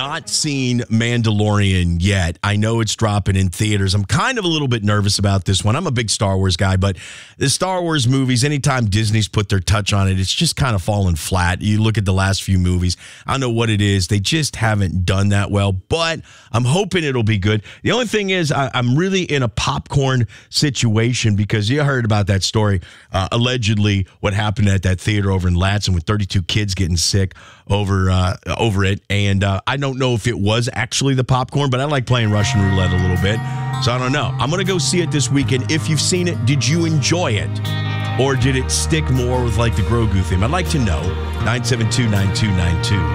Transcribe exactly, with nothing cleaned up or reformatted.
not seen Mandalorian yet. I know it's dropping in theaters. I'm kind of a little bit nervous about this one. I'm a big Star Wars guy, but the Star Wars movies, anytime Disney's put their touch on it, it's just kind of fallen flat. You look at the last few movies, I don't know what it is. They just haven't done that well, but I'm hoping it'll be good. The only thing is I, I'm really in a popcorn situation because you heard about that story, uh, allegedly what happened at that theater over in Latson with thirty-two kids getting sick over uh, over it. And uh, I don't know if it was actually the popcorn, but I like playing Russian roulette a little bit. So I don't know. I'm going to go see it this weekend. If you've seen it, did you enjoy it? Or did it stick more with like the Grogu theme? I'd like to know. nine seven two, nine two nine two